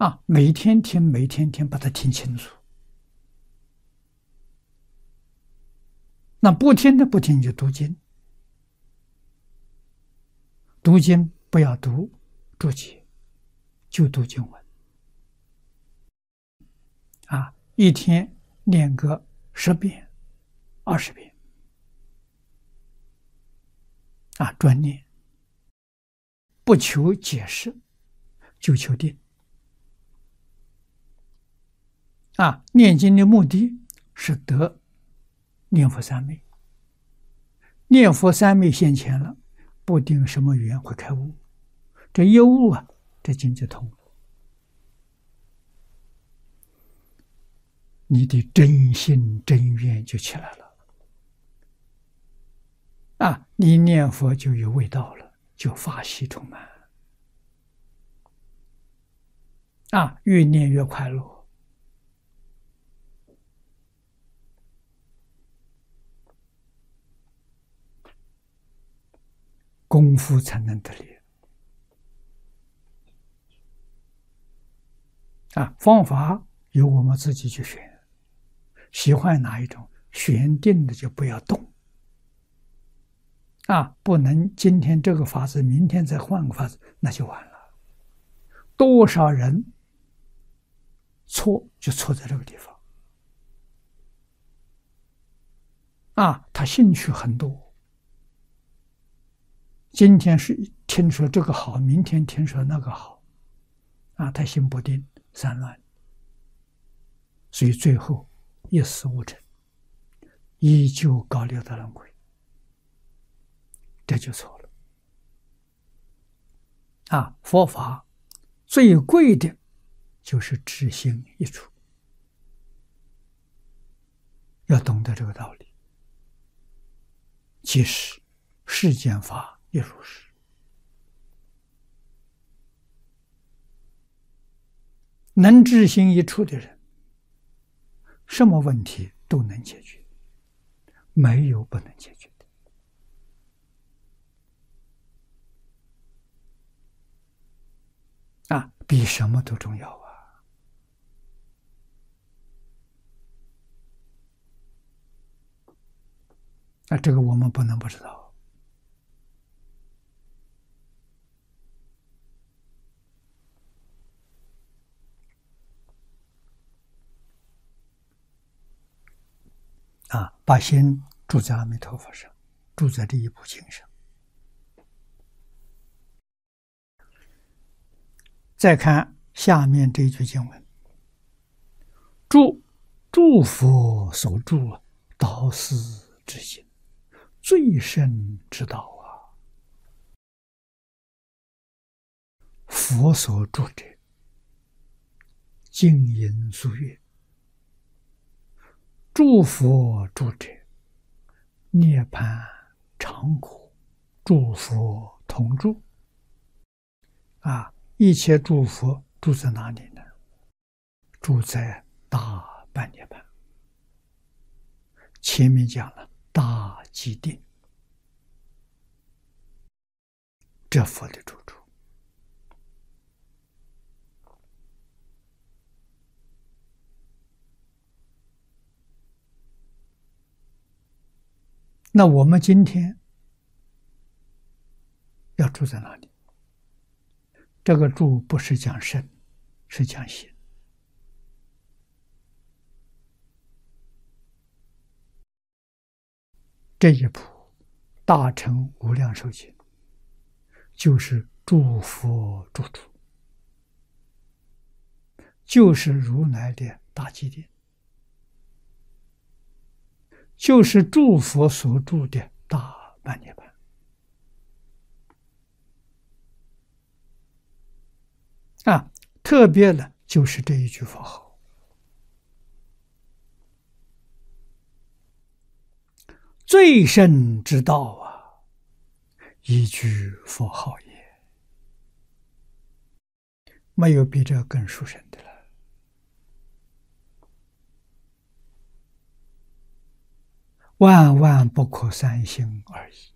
每天听，每天听，把它听清楚。那不听的不听就读经，读经不要读注解，就读经文。一天念个10遍、20遍，专念，不求解释，就求定。念经的目的是得念佛三昧，念佛三昧现前了，不定什么缘会开悟，这一悟这经就通了。你的真心真愿就起来了，你念佛就有味道了，就法喜充满，越念越快乐。功夫才能得力。方法由我们自己去选，喜欢哪一种，选定的就不要动。不能今天这个法子，明天再换个法子，那就完了。多少人错就错在这个地方。他兴趣很多，今天是听说这个好，明天听说那个好，他心不定，散乱，所以最后一事无成，依旧搞六道轮回，这就错了。佛法最贵的就是知行一处，要懂得这个道理。其实世间法也如是，能知行一处的人，什么问题都能解决，没有不能解决的。比什么都重要这个我们不能不知道。把心住在阿弥陀佛上，住在这一部经上。再看下面这一句经文：诸佛所住，道是之心，最深之道佛所住者，净音俗乐；诸佛住者，涅槃常苦，诸佛同住。一切诸佛住在哪里呢？住在大般涅槃。前面讲了大寂定，这佛的住处。那我们今天要住在哪里？这个住不是讲身，是讲心。这一部大乘无量寿经就是诸佛住处，就是如来的大寂殿，就是诸佛所住的大般涅槃。特别的就是这一句佛号，最深之道一句佛号也，没有比这更殊胜的了。万万不可三心而已。